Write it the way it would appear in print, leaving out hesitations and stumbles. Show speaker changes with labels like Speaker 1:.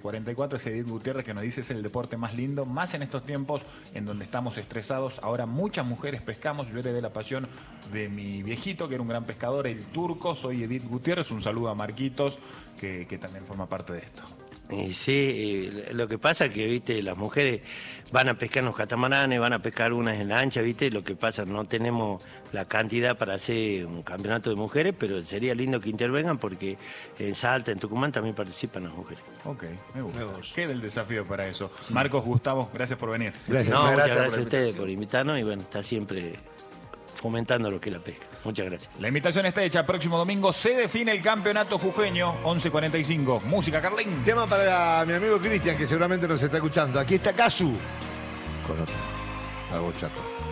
Speaker 1: 11:44, es Edith Gutiérrez que nos dice es el deporte más lindo, más en estos tiempos en donde estamos estresados. Ahora muchas mujeres pescamos, yo heredé la pasión de mi viejito, que era un gran pescador, el turco. Soy Edith Gutiérrez, un saludo a Marquitos, que también forma parte de esto.
Speaker 2: Y sí, lo que pasa es que, viste, las mujeres van a pescar en los catamaranes, van a pescar unas en lancha, viste, lo que pasa, no tenemos la cantidad para hacer un campeonato de mujeres, pero sería lindo que intervengan porque en Salta, en Tucumán también participan las mujeres.
Speaker 1: Ok, me gusta. Queda el desafío para eso. Marcos, Gustavo, gracias por venir.
Speaker 2: Gracias. No, muchas gracias a ustedes por invitarnos y bueno, está siempre fomentando lo que es la pesca. Muchas gracias.
Speaker 1: La invitación está hecha. Próximo domingo se define el campeonato jujeño, 11:45. Música, Carlín.
Speaker 3: Tema para mi amigo Cristian, que seguramente nos está escuchando. Aquí está Casu con Algo Chato.